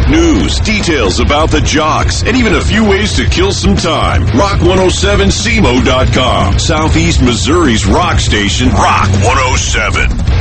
News, details about the jocks, and even a few ways to kill some time. Rock107cmo.com. Southeast Missouri's rock station, Rock 107.